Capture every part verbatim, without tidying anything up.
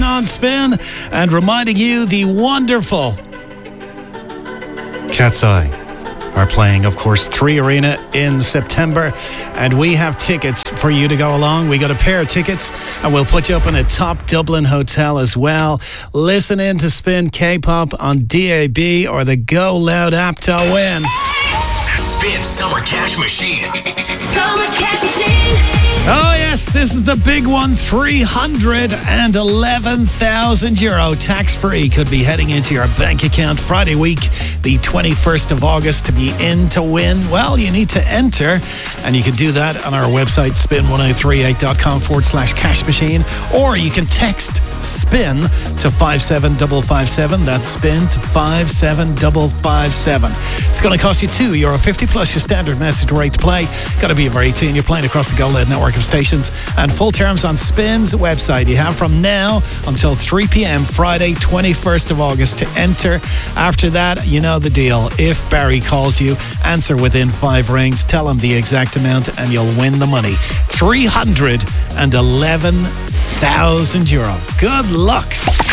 on Spin and reminding you the wonderful Cat's Eye are playing, of course, Three Arena in September, and we have tickets for you to go along. We got a pair of tickets, and we'll put you up in a top Dublin hotel as well. Listen in to Spin K-Pop on D A B or the Go Loud app to win. Spin Summer Cash Machine. Summer Cash Machine. Oh yes, this is the big one. three hundred eleven thousand euro tax-free could be heading into your bank account Friday week, the twenty-first of August, to be in to win. Well, you need to enter, and you can do that on our website, spin ten thirty-eight dot com forward slash cash machine, or you can text SPIN to five seven five five seven. That's SPIN to five seven five five seven. It's going to cost you two euro fifty plus your standard message rate to play. Got to be over eighteen. You're playing across the Go Loud network of stations, and full terms on Spin's website. You have from now until three p.m. Friday, twenty-first of August to enter. After that, you know the deal. If Barry calls you, answer within five rings, tell him the exact amount, and you'll win the money. three hundred eleven thousand euro. Good luck.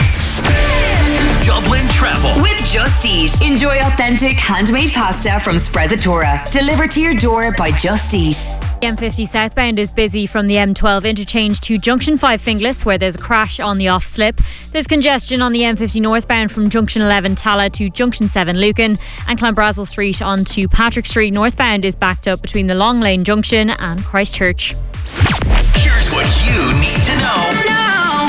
Dublin Travel With Just Eat. Enjoy authentic handmade pasta from Sprezzatura. Delivered to your door by Just Eat. The M fifty southbound is busy from the M twelve interchange to Junction five Finglas, where there's a crash on the off slip. There's congestion on the M fifty northbound from Junction eleven Tala to Junction seven Lucan, and Clanbrassil Street onto Patrick Street northbound is backed up between the Long Lane Junction and Christchurch. Here's what you need to know. Now.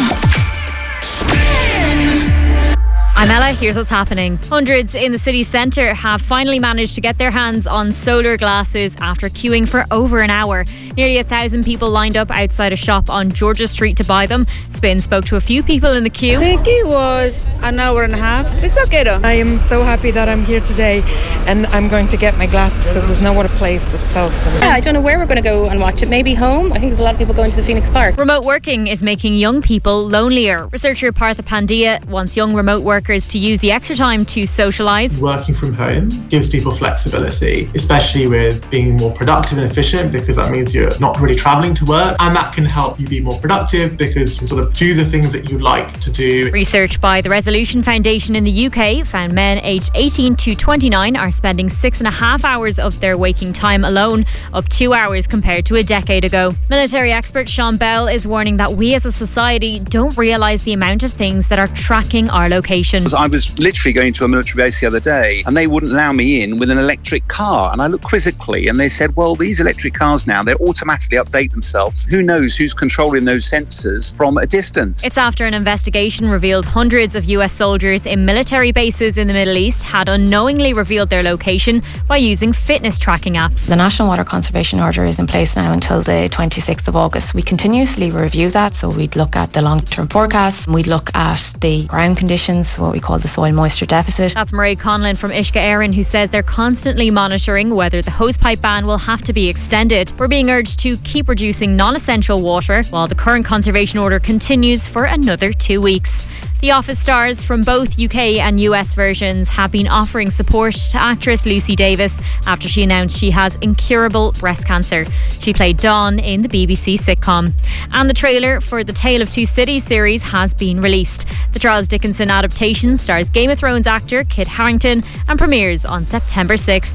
I'm Ella, here's what's happening. Hundreds in the city centre have finally managed to get their hands on solar glasses after queuing for over an hour. Nearly a thousand people lined up outside a shop on Georgia Street to buy them. Spin spoke to a few people in the queue. I think it was an hour and a half. It's okay though. I am so happy that I'm here today, and I'm going to get my glasses because there's no other place that sells them. Yeah, I don't know where we're going to go and watch it. Maybe home. I think there's a lot of people going to the Phoenix Park. Remote working is making young people lonelier. Researcher Partha Pandya wants young remote workers to use the extra time to socialise. Working from home gives people flexibility, especially with being more productive and efficient, because that means you're not really travelling to work, and that can help you be more productive because you can sort of do the things that you like to do. Research by the Resolution Foundation in the U K found men aged eighteen to twenty-nine are spending six and a half hours of their waking time alone, up two hours compared to a decade ago. Military expert Sean Bell is warning that we as a society don't realise the amount of things that are tracking our location. I was literally going to a military base the other day, and they wouldn't allow me in with an electric car, and I looked quizzically, and they said, well, these electric cars now, they automatically update themselves. Who knows who's controlling those sensors from a distance? It's after an investigation revealed hundreds of U S soldiers in military bases in the Middle East had unknowingly revealed their location by using fitness tracking apps. The National Water Conservation Order is in place now until the twenty-sixth of August. We continuously review that, so we'd look at the long-term forecasts, we'd look at the ground conditions, what we call the soil moisture deficit. That's Mairead Conlon from Ishka Éireann, who says they're constantly monitoring whether the hosepipe ban will have to be extended. We're being urged to keep reducing non-essential water while the current conservation order continues for another two weeks. The Office stars from both U K and U S versions have been offering support to actress Lucy Davis after she announced she has incurable breast cancer. She played Dawn in the B B C sitcom. And the trailer for the Tale of Two Cities series has been released. The Charles Dickinson adaptation stars Game of Thrones actor Kit Harington and premieres on September sixth.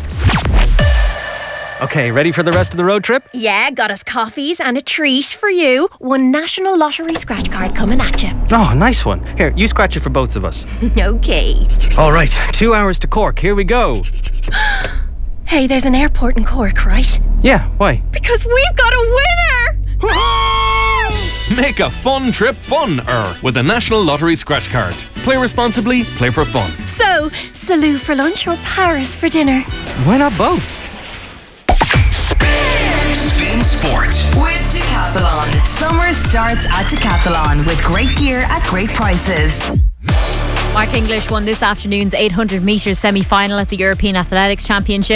Okay, ready for the rest of the road trip? Yeah, got us coffees and a treat for you. One National Lottery scratch card coming at you. Oh, nice one. Here, you scratch it for both of us. Okay. All right, two hours to Cork. Here we go. Hey, there's an airport in Cork, right? Yeah, why? Because we've got a winner! Make a fun trip fun-er with a National Lottery scratch card. Play responsibly, play for fun. So, Salou for lunch or Paris for dinner? Why not both? Spin Sport with Decathlon. Summer starts at Decathlon with great gear at great prices. Mark English won this afternoon's eight hundred metres semi-final at the European Athletics Championships.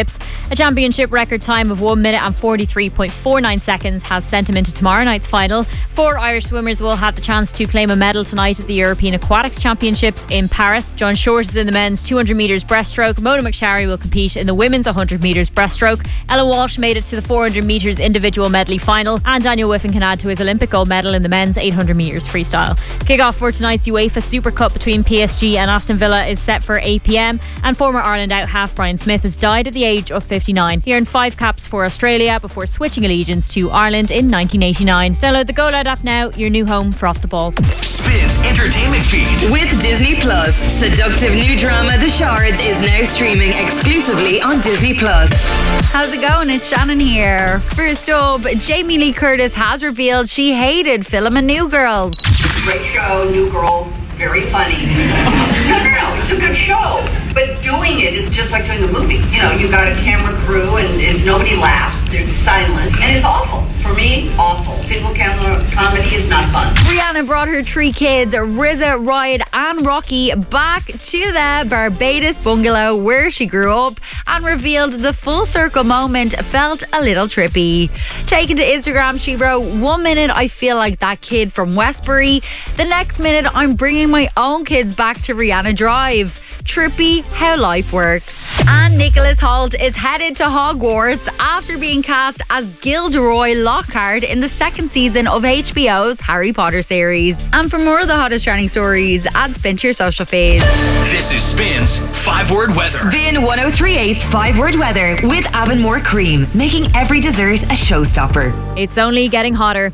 A championship record time of one minute and forty-three point four nine seconds has sent him into tomorrow night's final. Four Irish swimmers will have the chance to claim a medal tonight at the European Aquatics Championships in Paris. John Short is in the men's two hundred metres breaststroke. Mona McSharry will compete in the women's one hundred metres breaststroke. Ella Walsh made it to the four hundred metres individual medley final, and Daniel Whiffen can add to his Olympic gold medal in the men's eight hundred metres freestyle. Kick-off for tonight's UEFA Super Cup between P S G and Aston Villa is set for eight p.m, and former Ireland out half Brian Smith has died at the age of fifty-nine. He earned five caps for Australia before switching allegiance to Ireland in nineteen eighty-nine. Download the Go Loud app now, your new home for Off the Ball. Spins Entertainment Feed. With Disney Plus, seductive new drama The Shards is now streaming exclusively on Disney Plus. How's it going? It's Shannon here. First up, Jamie Lee Curtis has revealed she hated filming New Girl. Great show, New Girl, very funny. No, no, no, it's a good show. But doing it is just like doing a movie. You know, you got a camera crew and, and nobody laughs. They're silent. And it's awful. For me, awful. Single camera comedy is not fun. Rihanna brought her three kids, R Z A, Riot and Rocky, back to the Barbados bungalow where she grew up and revealed the full circle moment felt a little trippy. Taken to Instagram, she wrote, "One minute I feel like that kid from Westbury. The next minute I'm bringing my own kids back to Rihanna Drive. Trippy how life works." And Nicholas Hoult is headed to Hogwarts after being cast as Gilderoy Lockhart in the second season of H B O's Harry Potter series. And for more of the hottest trending stories, add Spin to your social feed. This is Spin's five-word weather. Spin one oh three point eight's five-word weather with Avonmore Cream, making every dessert a showstopper. It's only getting hotter.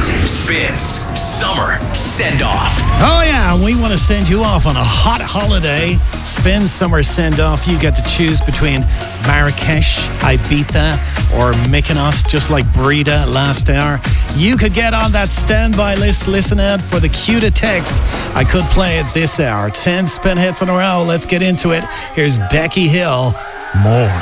Spins Summer Send-Off. Oh yeah, we want to send you off on a hot holiday. Spin Summer Send-Off. You get to choose between Marrakesh, Ibiza or Mykonos, just like Breda last hour. You could get on that standby list. Listen out for the cue to text. I could play it this hour. ten spin hits in a row. Let's get into it. Here's Becky Hill. More.